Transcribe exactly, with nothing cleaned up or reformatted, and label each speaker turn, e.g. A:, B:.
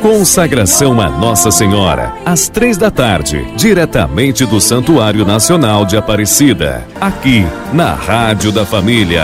A: Consagração a Nossa Senhora, às três da tarde, diretamente do Santuário Nacional de Aparecida, aqui na Rádio da Família.